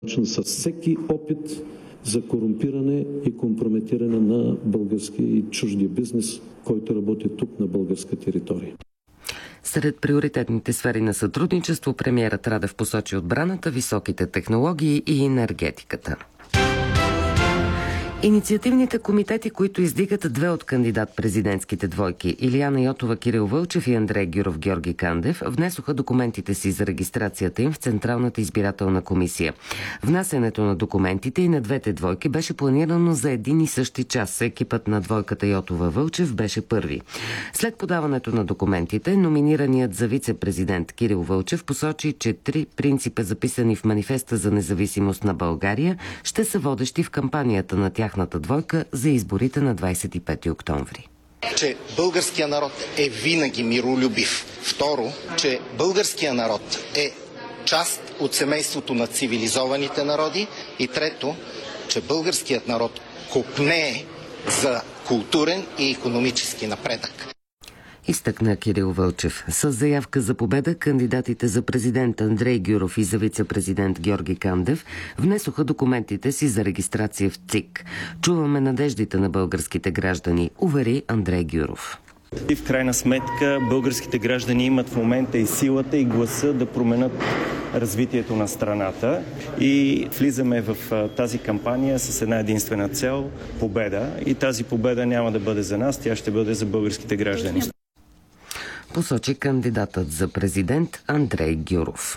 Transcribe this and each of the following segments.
с всеки опит за корумпиране и компрометиране на български и чужди бизнес, който работи тук на българска територия. Сред приоритетните сфери на сътрудничество премиерът Радев посочи отбраната, високите технологии и енергетиката. Инициативните комитети, които издигат две от кандидат-президентските двойки, Илияна Йотова, Кирил Вълчев и Андрей Гюров, Георги Кандев, внесоха документите си за регистрацията им в Централната избирателна комисия. Внасянето на документите и на двете двойки беше планирано за един и същи час. Екипът на двойката Йотова-Вълчев беше първи. След подаването на документите, номинираният за вице-президент Кирил Вълчев посочи, че 3 принципа, записани в Манифеста за независимост на България, ще са водещи в кампанията на тяхната двойка за изборите на 25 октомври. Че българския народ е винаги миролюбив. Второ, че българския народ е част от семейството на цивилизованите народи. И трето, че българският народ копнее за културен и икономически напредък. Изтъкна Кирил Вълчев. С заявка за победа кандидатите за президент Андрей Гюров и за вице-президент Георги Кандев внесоха документите си за регистрация в ЦИК. Чуваме надеждите на българските граждани, увери Андрей Гюров. И в крайна сметка българските граждани имат в момента и силата, и гласа да променят развитието на страната. И влизаме в тази кампания с една единствена цел – победа. И тази победа няма да бъде за нас, тя ще бъде за българските граждани. Посочи кандидатът за президент Андрей Гюров.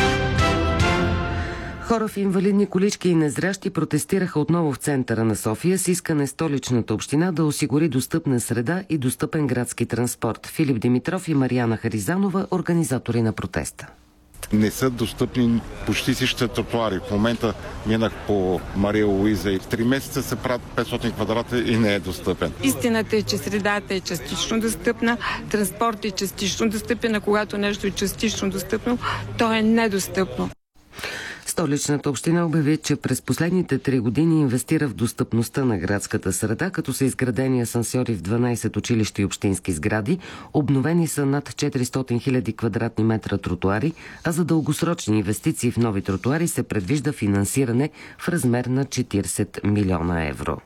Хора в инвалидни колички и незрящи протестираха отново в центъра на София с искане столичната община да осигури достъпна среда и достъпен градски транспорт. Филип Димитров и Мариана Харизанова, организатори на протеста. Не са достъпни почти всичките тротуари. В момента минах по Мария Луиза и в 3 месеца се правят 500 квадрата и не е достъпен. Истината е, че средата е частично достъпна, транспорт е частично достъпен, а когато нещо е частично достъпно, то е недостъпно. Столичната община обяви, че през последните 3 години инвестира в достъпността на градската среда, като са изградени асансьори в 12 училища и общински сгради, обновени са над 400 000 квадратни метра тротуари, а за дългосрочни инвестиции в нови тротуари се предвижда финансиране в размер на 40 милиона евро.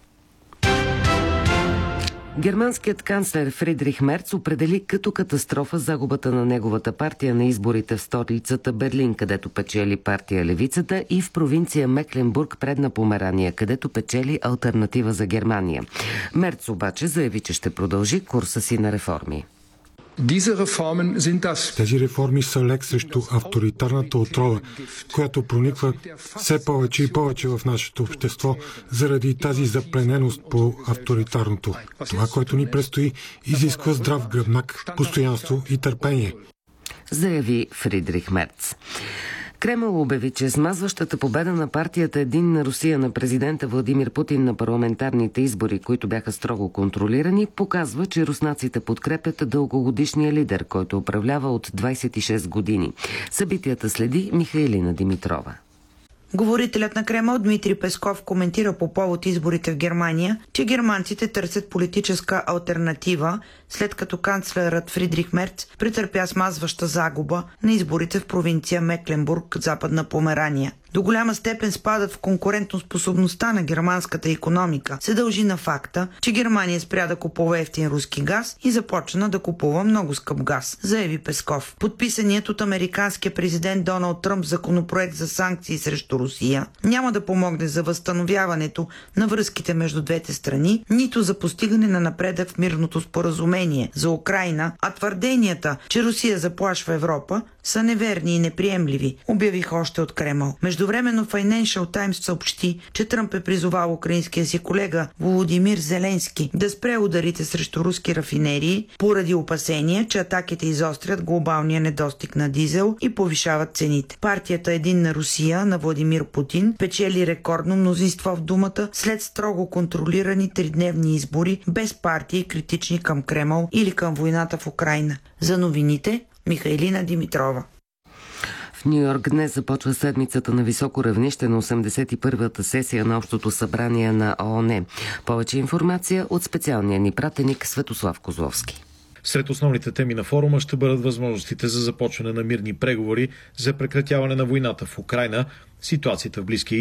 Германският канцлер Фридрих Мерц определи като катастрофа загубата на неговата партия на изборите в столицата Берлин, където печели партия Левицата, и в провинция Мекленбург, Предна Померания, където печели Алтернатива за Германия. Мерц обаче заяви, че ще продължи курса си на реформи. Тези реформи са лек срещу авторитарната отрова, която прониква все повече и повече в нашето общество заради тази заплененост по авторитарното. Това, което ни предстои, изисква здрав гръбнак, постоянство и търпение, заяви Фридрих Мерц. Кремъл обяви, че смазващата победа на партията Единна Русия на президента Владимир Путин на парламентарните избори, които бяха строго контролирани, показва, че руснаците подкрепят дългогодишния лидер, който управлява от 26 години. Събитията следи Михаилина Димитрова. Говорителят на Кремъл Дмитрий Песков коментира по повод изборите в Германия, че германците търсят политическа алтернатива, след като канцлерът Фридрих Мерц претърпя смазваща загуба на изборите в провинция Мекленбург, Западна Померания. До голяма степен спадът в конкурентоспособността на германската икономика се дължи на факта, че Германия спря да купува евтин руски газ и започна да купува много скъп газ, заяви Песков. Подписаният от американския президент Доналд Тръмп законопроект за санкции срещу Русия няма да помогне за възстановяването на връзките между двете страни, нито за постигане на напредък в мирното споразумение за Украйна, а твърденията, че Русия заплашва Европа, са неверни и неприемливи, обявих още от Кремъл. Междувременно Financial Times съобщи, че Тръмп е призовал украинския си колега Володимир Зеленски да спре ударите срещу руски рафинерии поради опасения, че атаките изострят глобалния недостиг на дизел и повишават цените. Партията Единна Русия на Владимир Путин печели рекордно мнозинство в Думата след строго контролирани 3-дневни избори без партии критични към Кремъл или към войната в Украйна. За новините Михаилина Димитрова. В Ню-Йорк днес започва седмицата на високо равнище на 81-та сесия на Общото събрание на ООН. Повече информация от специалния ни пратеник Светослав Козловски. Сред основните теми на форума ще бъдат възможностите за започване на мирни преговори за прекратяване на войната в Украйна, ситуацията в Близкия